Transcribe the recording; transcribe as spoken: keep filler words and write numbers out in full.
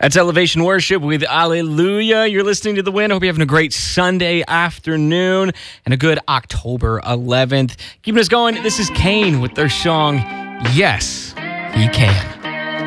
That's Elevation Worship with Alleluia. You're listening to The Win. Hope you're having a great Sunday afternoon and a good October eleventh. Keeping us going, this is Kane with their song, Yes, He Can.